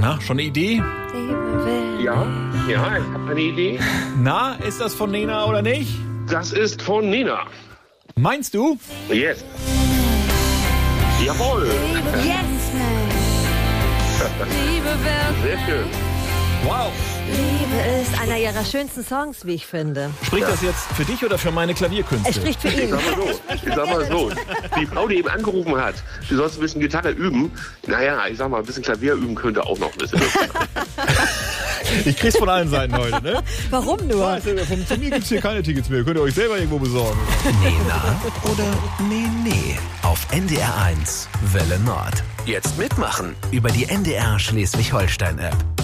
Na, schon eine Idee? Ja, ich habe eine Idee. Na, ist das von Nena oder nicht? Das ist von Nena. Meinst du? Yes. Jawohl. Yes! Sehr schön. Wow. Liebe ist einer ihrer schönsten Songs, wie ich finde. Spricht das jetzt für dich oder für meine Klavierkünste? Es spricht für Ich ihn. sag mal so. Die Frau, die eben angerufen hat, die sollst ein bisschen Gitarre üben. Naja, ich sag mal, ein bisschen Klavier üben könnte auch noch ein bisschen. Ich krieg's von allen Seiten heute, ne? Warum nur? Von mir gibt's hier keine Tickets mehr. Könnt ihr euch selber irgendwo besorgen. Nena oder Nee. Auf NDR 1 Welle Nord. Jetzt mitmachen über die NDR Schleswig-Holstein-App.